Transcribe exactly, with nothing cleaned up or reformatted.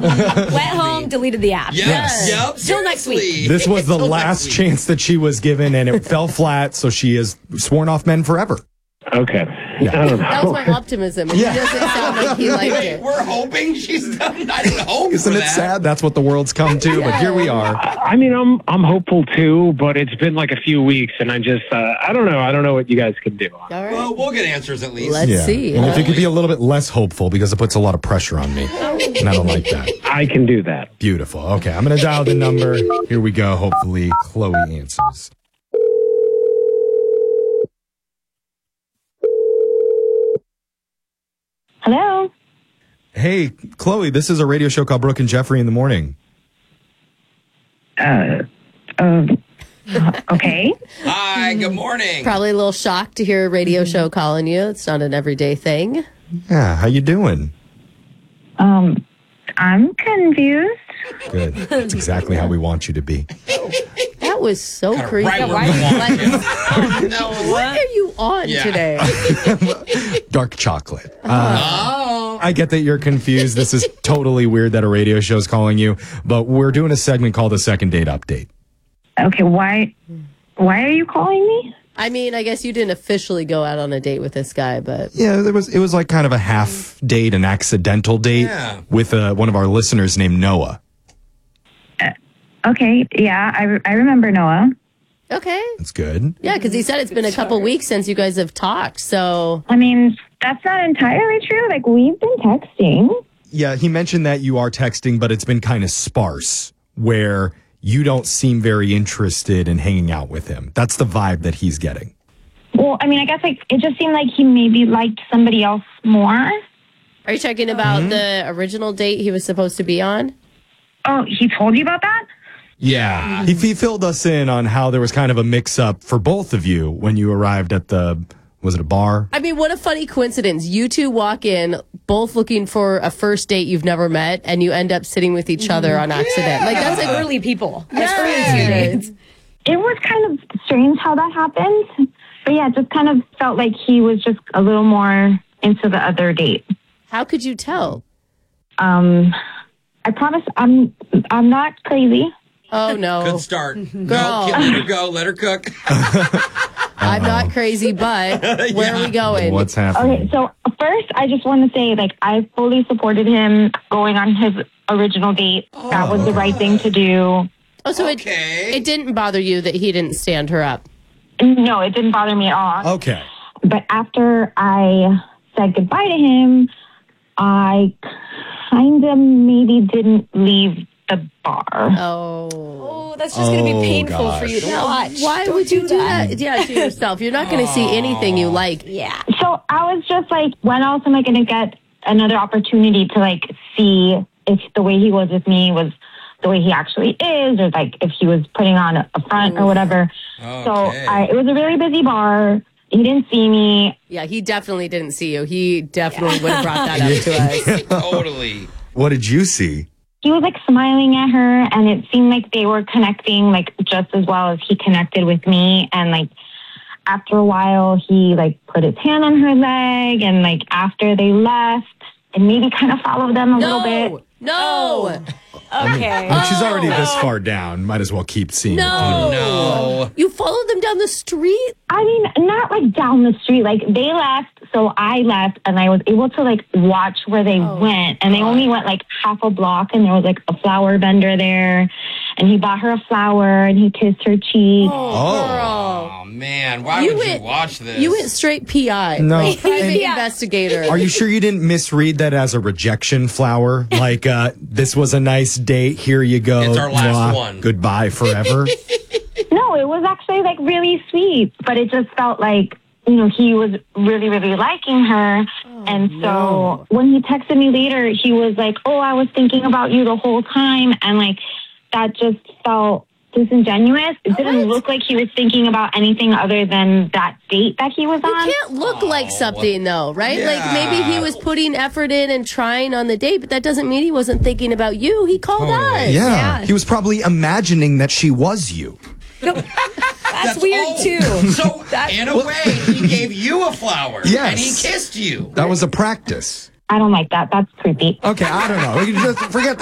Went home, deleted the app. Yes. Yep. Till next week. This was the Till next last week. chance that she was given, and it fell flat, so she is sworn off men forever. Okay. Yeah. I don't know. That was my optimism. It Yeah. doesn't sound like he liked Wait, it. we're hoping she's done. I didn't hope Isn't for it that. sad? That's what the world's come to, but here we are. I mean, I'm I'm hopeful too, but it's been like a few weeks, and I just uh, I don't know. I don't know what you guys can do. All right. Well, we'll get answers at least. Let's Yeah. see. And if you could be a little bit less hopeful, because it puts a lot of pressure on me, and I don't like that. I can do that. Beautiful. Okay, I'm going to dial the number. Here we go. Hopefully, Chloe answers. Hello. Hey, Chloe, this is a radio show called Brooke and Jeffrey in the Morning. Uh, um, okay. Hi, good morning. Probably a little shocked to hear a radio show calling you. It's not an everyday thing. Yeah, how you doing? Um, I'm confused. Good. That's exactly how we want you to be. That was so Kinda creepy. right where Why- we want like, you. Oh, no. what are you on Yeah. today? Dark chocolate. Uh, Oh. I get that you're confused. This is totally weird that a radio show's calling you, but we're doing a segment called the Second Date Update. Okay, why, why are you calling me? I mean, I guess you didn't officially go out on a date with this guy, but Yeah, there was. It was like kind of a half date, an accidental date Yeah. with uh, one of our listeners named Noah. Okay, yeah, I, re- I remember Noah. okay. That's good. Yeah, because he said it's been a couple weeks since you guys have talked. So, I mean, that's not entirely true. Like, we've been texting. Yeah, he mentioned that you are texting, but it's been kind of sparse, where you don't seem very interested in hanging out with him. That's the vibe that he's getting. Well, I mean, I guess, like, it just seemed like he maybe liked somebody else more. are you talking about Mm-hmm. the original date he was supposed to be on? Oh, he told you about that? Yeah. He, he filled us in on how there was kind of a mix-up for both of you when you arrived at the, was it a bar? I mean, what a funny coincidence. You two walk in, both looking for a first date you've never met, and you end up sitting with each other on accident. Like, that's Like like early people. That's Yeah. early two dates. It was kind of strange how that happened. But yeah, it just kind of felt like he was just a little more into the other date. How could you tell? Um, I promise I'm I'm not crazy. Oh, no. Good start. Girl. No, let her go. Let her cook. I'm not crazy, but where are we going? What's happening? Okay, so first I just want to say, like, I fully supported him going on his original date. That was the right thing to do. Oh, so Okay. it, it didn't bother you that he didn't stand her up? No, it didn't bother me at all. Okay. But after I said goodbye to him, I kind of maybe didn't leave the bar. Oh. Oh, that's just going to Oh, be painful gosh. for you to watch. Why Don't would you do that? Yeah, to yourself. You're not going to see anything you like. Yeah. So I was just like, when else am I going to get another opportunity to, like, see if the way he was with me was the way he actually is, or, like, if he was putting on a front or whatever. So Okay. I, it was a really busy bar. He didn't see me. Yeah, he definitely didn't see you. He definitely would have brought that up to us. Totally. What did you see? He was, like, smiling at her, and it seemed like they were connecting, like, just as well as he connected with me. And, like, after a while, he, like, put his hand on her leg, and, like, after they left, and maybe kind of followed them a little bit. No! No! Okay. I mean, she's already this far down. Might as well keep seeing No! it. No. You followed them down the street? I mean, not like down the street. Like, they left, so I left, and I was able to, like, watch where they went. And they only went, like, half a block, and there was, like, a flower vendor there. And he bought her a flower, and he kissed her cheek. Oh, man. Why You would went- you watch this? You went straight P I. No. Like, private And- investigator. Are you sure you didn't misread that as a rejection flower? Like, uh, this was a nice date. Here you go. It's our last Mwah. one. Goodbye forever. No, it was actually, like, really sweet. But it just felt like, you know, he was really, really liking her. and so no. when he texted me later, he was like, oh, I was thinking about you the whole time. And, like, that just felt disingenuous. It didn't What? look like he was thinking about anything other than that date that he was You on. can't look like something, though, right? Like, maybe he Yeah. was putting effort in and trying on the date, but that doesn't mean he wasn't thinking about you. He called Totally. us. Yeah. Yeah. He was probably imagining that she was you. That's, weird, oh, too. So, in a way, he gave you a flower. Yes. And he kissed you. That was a practice. I don't like that. That's creepy. Okay, I don't know. You just forget